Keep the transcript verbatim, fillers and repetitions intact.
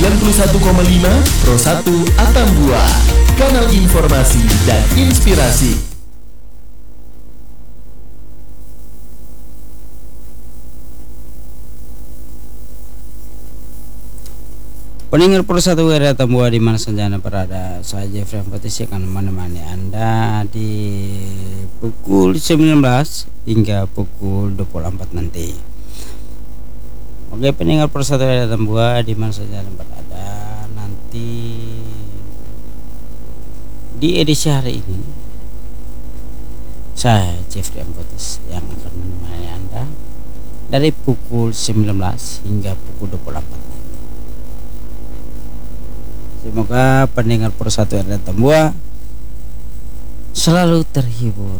sembilan puluh satu koma lima Pro satu Atambua, kanal informasi dan inspirasi. Pendengar Pro satu W R Atambua di mana saja Anda berada, saya Jeffrey Ampatisi akan menemani Anda di pukul sembilan belas hingga pukul dua puluh empat nanti. Oke, pendengar Pro satu W R Atambua di mana saja Anda berada, nanti di edisi hari ini saya Jeffrey Ampatisi yang akan menemani Anda dari pukul sembilan belas hingga pukul dua puluh empat. Semoga pendengar Pro satu W R Atambua selalu terhibur